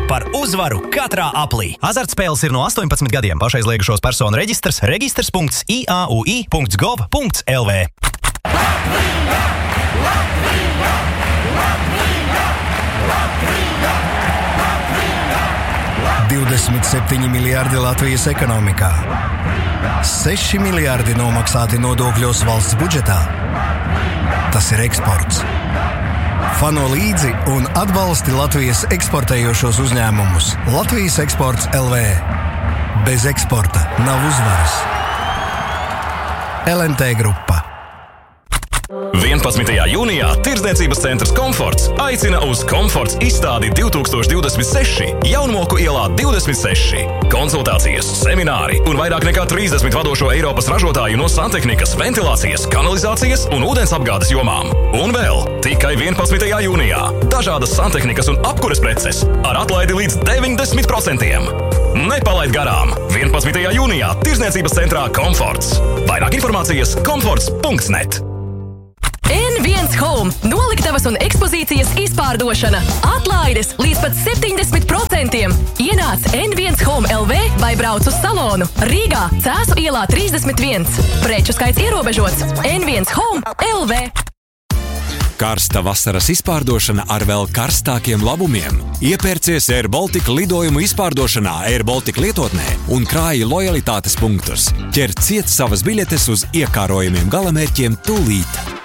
par uzvaru katrā aplī. Azartspēles ir no 18 gadiem. Pašaizliegušos personu reģistrs reģistrs.iaui.gov.lv. 27 miljārdi Latvijas ekonomikā. 6 miljārdi nomaksāti nodokļos valsts budžetā. Tas ir eksports. Fano līdzi un atbalsti Latvijas eksportējošos uzņēmumus. Latvijas eksports LV. Bez eksporta nav uzvaras. LMT grupa. 11. jūnijā Tirdzniecības centrs Komforts aicina uz Komforts izstādi 2026 Jaunmoku ielā 26. Konsultācijas, semināri un vairāk nekā 30 vadošo Eiropas ražotāju no santehnikas, ventilācijas, kanalizācijas un ūdensapgādes jomām. Un vēl tikai 11. jūnijā dažādas santehnikas un apkures preces ar atlaidi līdz 90%. Nepalaid garām! 11. jūnijā Tirdzniecības centrā Komforts. Vairāk informācijas komforts.net. N1 Home – noliktavas un ekspozīcijas izpārdošana. Atlaides līdz pat 70%. Ienāc N1 Home LV vai brauc uz salonu. Rīgā, Cēsu ielā 31. Preču skaits ierobežots. N1 Home LV. Karsta vasaras izpārdošana ar vēl karstākiem labumiem. Iepērcies Air Baltica lidojumu izpārdošanā Air Baltica lietotnē un krāji lojalitātes punktus. Ķer ciet savas biļetes uz iekārojumiem galamērķiem tūlīt.